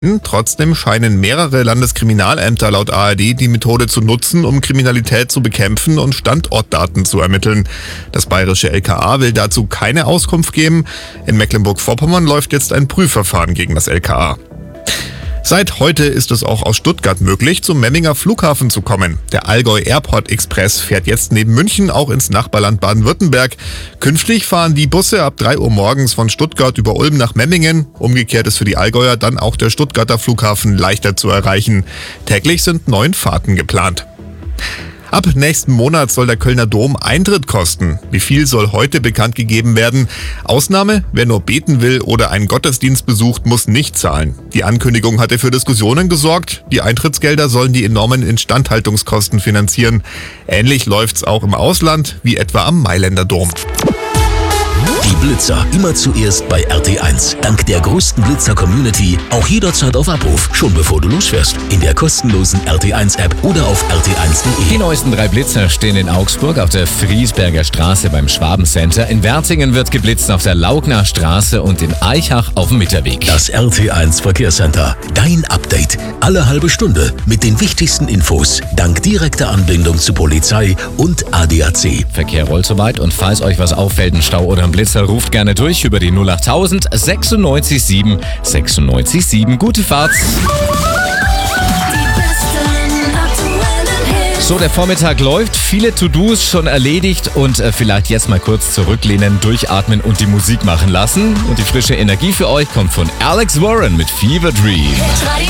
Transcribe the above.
Trotzdem scheinen mehrere Landeskriminalämter laut ARD die Methode zu nutzen, um Kriminalität zu bekämpfen und Standortdaten zu ermitteln. Das bayerische LKA will dazu keine Auskunft geben. In Mecklenburg-Vorpommern läuft jetzt ein Prüfverfahren gegen das LKA. Seit heute ist es auch aus Stuttgart möglich, zum Memminger Flughafen zu kommen. Der Allgäu Airport Express fährt jetzt neben München auch ins Nachbarland Baden-Württemberg. Künftig fahren die Busse ab 3 Uhr morgens von Stuttgart über Ulm nach Memmingen. Umgekehrt ist für die Allgäuer dann auch der Stuttgarter Flughafen leichter zu erreichen. Täglich sind 9 Fahrten geplant. Ab nächsten Monat soll der Kölner Dom Eintritt kosten. Wie viel soll heute bekannt gegeben werden? Ausnahme, wer nur beten will oder einen Gottesdienst besucht, muss nicht zahlen. Die Ankündigung hatte für Diskussionen gesorgt. Die Eintrittsgelder sollen die enormen Instandhaltungskosten finanzieren. Ähnlich läuft's auch im Ausland, wie etwa am Mailänder Dom. Die Blitzer immer zuerst bei RT1. Dank der größten Blitzer-Community auch jederzeit auf Abruf, schon bevor du losfährst. In der kostenlosen RT1-App oder auf rt1.de. Die neuesten 3 Blitzer stehen in Augsburg auf der Friesberger Straße beim Schwabencenter. In Wertingen wird geblitzt auf der Laugner Straße und in Eichach auf dem Mitterweg. Das RT1 Verkehrscenter. Dein Update. Alle halbe Stunde mit den wichtigsten Infos. Dank direkter Anbindung zu Polizei und ADAC. Verkehr rollt soweit und falls euch was auffällt, ein Stau oder ein Blitzer, ruft gerne durch über die 08000 96 7 96 7. Gute Fahrt! So, der Vormittag läuft, viele To-Dos schon erledigt und vielleicht jetzt mal kurz zurücklehnen, durchatmen und die Musik machen lassen. Und die frische Energie für euch kommt von Alex Warren mit Fever Dream.